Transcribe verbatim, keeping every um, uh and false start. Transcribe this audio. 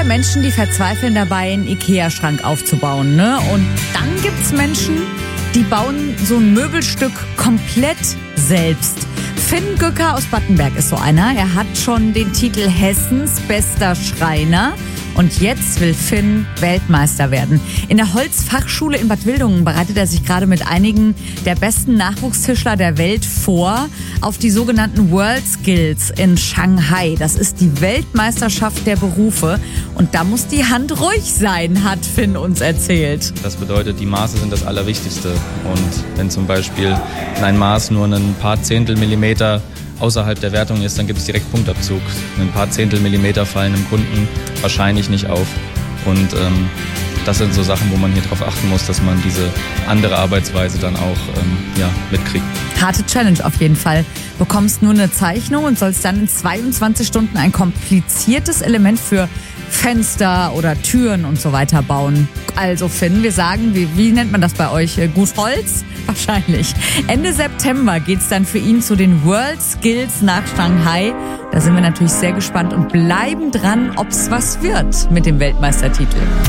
Menschen, die verzweifeln dabei, einen Ikea-Schrank aufzubauen, ne? Und dann gibt's Menschen, die bauen so ein Möbelstück komplett selbst. Finn Gücker aus Battenberg ist so einer. Er hat schon den Titel Hessens bester Schreiner. Und jetzt will Finn Weltmeister werden. In der Holzfachschule in Bad Wildungen bereitet er sich gerade mit einigen der besten Nachwuchstischler der Welt vor auf die sogenannten World Skills in Shanghai. Das ist die Weltmeisterschaft der Berufe. Und da muss die Hand ruhig sein, hat Finn uns erzählt. Das bedeutet, die Maße sind das Allerwichtigste. Und wenn zum Beispiel ein Maß nur ein paar Zehntel Millimeter außerhalb der Wertung ist, dann gibt es direkt Punktabzug. Ein paar Zehntel Millimeter fallen dem Kunden wahrscheinlich nicht auf. Und ähm, das sind so Sachen, wo man hier drauf achten muss, dass man diese andere Arbeitsweise dann auch ähm, ja, mitkriegt. Harte Challenge auf jeden Fall. Bekommst nur eine Zeichnung und sollst dann in zweiundzwanzig Stunden ein kompliziertes Element für Fenster oder Türen und so weiter bauen. Also Finn, wir sagen, wie, wie nennt man das bei euch? Gut Holz? Wahrscheinlich. Ende September geht's dann für ihn zu den World Skills nach Shanghai. Da sind wir natürlich sehr gespannt und bleiben dran, ob's was wird mit dem Weltmeistertitel.